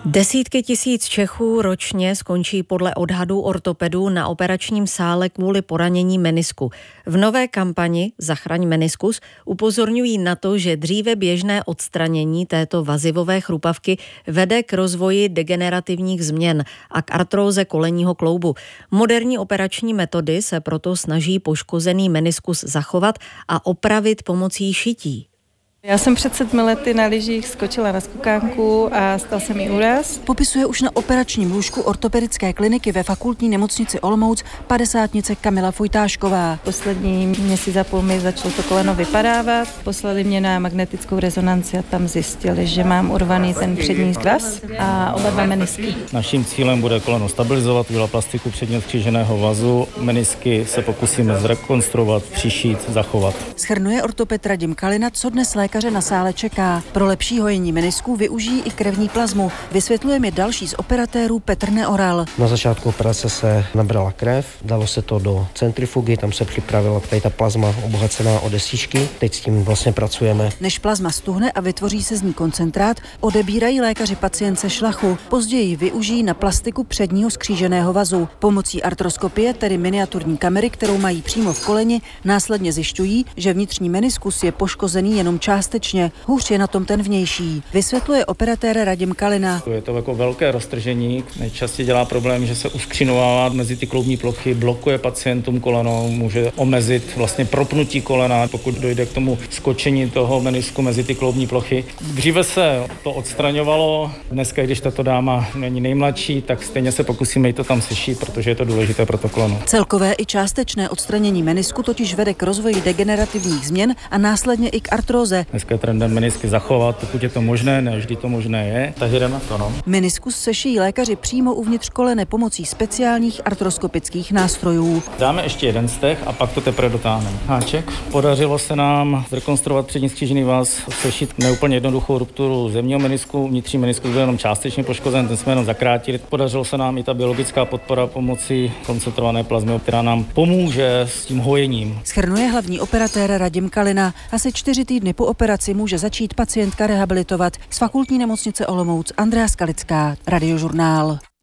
Desítky tisíc Čechů ročně skončí podle odhadů ortopedů na operačním sále kvůli poranění menisku. V nové kampani Zachraň meniskus upozorňují na to, že dříve běžné odstranění této vazivové chrupavky vede k rozvoji degenerativních změn a k artróze kolenního kloubu. Moderní operační metody se proto snaží poškozený meniskus zachovat a opravit pomocí šití. Já jsem před 7 lety na lyžích skočila na skokánku a stal se mi úraz. Popisuje už na operačním lůžku ortopedické kliniky ve Fakultní nemocnici Olomouc 50-nice Kamila Fojtášková. Poslední měsíc a půl mi začalo to koleno vypadávat. Poslali mě na magnetickou rezonanci a tam zjistili, že mám urvaný ten přední svaz a oba dva menisky. Naším cílem bude koleno stabilizovat, udělat plastiku předního skříženého vazu. Menisky se pokusíme zrekonstruovat, přišít, zachovat. Shrnuje ortoped Radim Kalina, co dnes lékaře na sále čeká. Pro lepší hojení menisků využijí i krevní plazmu. Vysvětluje mi další z operatérů Petr Neoral. Na začátku operace se nabrala krev, dalo se to do centrifugy, tam se připravila tady ta plazma obohacená o desíčky. Teď s tím vlastně pracujeme. Než plazma stuhne a vytvoří se z ní koncentrát, odebírají lékaři pacientce šlachu. Později využijí na plastiku předního skříženého vazu. Pomocí artroskopie, tedy miniaturní kamery, kterou mají přímo v koleni, následně zjišťují, že vnitřní meniskus je poškozený jenom částečně. Hůř je na tom ten vnější. Vysvětluje operatér Radim Kalina. Je to jako velké roztržení. Nejčastěji dělá problém, že se uskřínovává mezi ty kloubní plochy, blokuje pacientům koleno, může omezit vlastně propnutí kolena, pokud dojde k tomu skočení toho menisku mezi ty kloubní plochy. Dříve se to odstraňovalo. Dneska, když tato dáma není nejmladší, tak stejně se pokusíme jí to tam sešít, protože je to důležité pro to koleno. Celkové i částečné odstranění menisku totiž vede k rozvoji degenerativních změn a následně i k artróze. Dneska je trendem menisky zachovat, pokud je to možné, ne vždy to možné je, tak jdeme na to. Meniskus sešijí lékaři přímo uvnitř kolene pomocí speciálních artroskopických nástrojů. Dáme ještě jeden steh a pak to teprve dotáhneme. Háček. Podařilo se nám zrekonstruovat přední skřížený vaz, sešít neúplně jednoduchou rupturu zemního menisku, vnitřní meniskus byl jenom částečně poškozen, ten jsme jenom zakrátili. Podařilo se nám i ta biologická podpora pomocí koncentrované plazmy, která nám pomůže s tím hojením. Shrnuje hlavní operatér Radim Kalina. Asi 4 týdny po operaci může začít pacientka rehabilitovat. Z Fakultní nemocnice Olomouc Andrea Skalická, Radiožurnál.